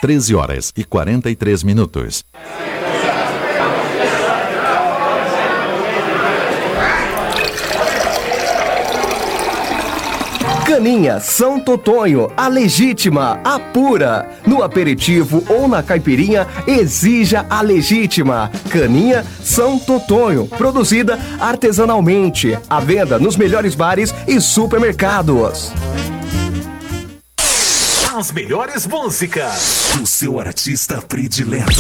13h43. Caninha São Totonho, a legítima, a pura. No aperitivo ou na caipirinha, exija a legítima. Caninha São Totonho, produzida artesanalmente. À venda nos melhores bares e supermercados. As melhores músicas do seu artista predileto.